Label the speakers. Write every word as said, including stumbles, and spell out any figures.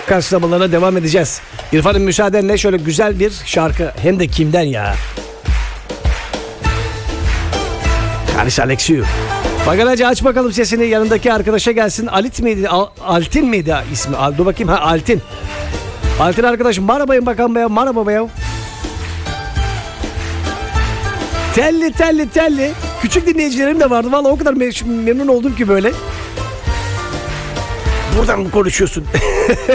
Speaker 1: karşılamalarına devam edeceğiz. İrfan'ın müsaadenle şöyle güzel bir şarkı. Hem de kimden ya? Karis Alexiou. Fagaracı aç bakalım sesini, yanındaki arkadaşa gelsin. Alit miydi? Al, Altin miydi ismi? Al, dur bakayım. Ha, Altin. Altin arkadaşım, merhabayım bakalım be. Merhaba be. Telli telli telli. Küçük dinleyicilerim de vardı. Vallahi o kadar memnun oldum ki böyle. Buradan mı konuşuyorsun?